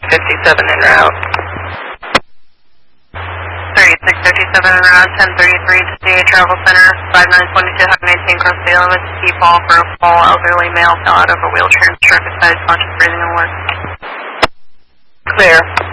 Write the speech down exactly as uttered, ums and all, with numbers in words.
fifty-seven en route. thirty-six fifty-seven en route, ten thirty-three to C A Travel Center, five nine two two, Highway nineteen, cross the limit to Key Fall for a full elderly male fell out of a wheelchair and struck his head, conscious breathing alert. Clear.